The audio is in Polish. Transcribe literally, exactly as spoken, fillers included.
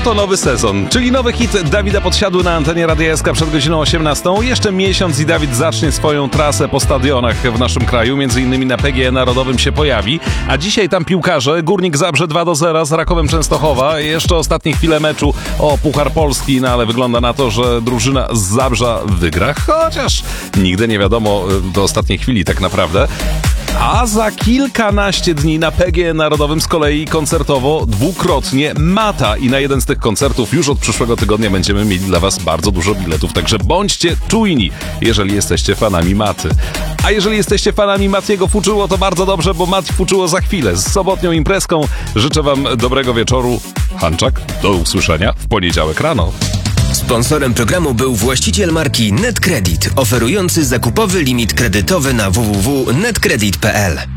Oto nowy sezon, czyli nowy hit Dawida Podsiadły na antenie Radia S K przed godziną osiemnastą. Jeszcze miesiąc i Dawid zacznie swoją trasę po stadionach w naszym kraju, między innymi na P G E Narodowym się pojawi. A dzisiaj tam piłkarze, Górnik Zabrze dwa do zera z Rakowem Częstochowa. Jeszcze ostatnie chwile meczu o Puchar Polski, no ale wygląda na to, że drużyna z Zabrza wygra, chociaż nigdy nie wiadomo do ostatniej chwili tak naprawdę. A za kilkanaście dni na P G E Narodowym z kolei koncertowo dwukrotnie Mata i na jeden z tych koncertów już od przyszłego tygodnia będziemy mieli dla was bardzo dużo biletów, także bądźcie czujni, jeżeli jesteście fanami Maty. A jeżeli jesteście fanami Matiego Fuczuło, to bardzo dobrze, bo Mati Fuczuło za chwilę z sobotnią imprezką. Życzę wam dobrego wieczoru. Hanczak, do usłyszenia w poniedziałek rano. Sponsorem programu był właściciel marki NetCredit, oferujący zakupowy limit kredytowy na w w w kropka netcredit kropka p l.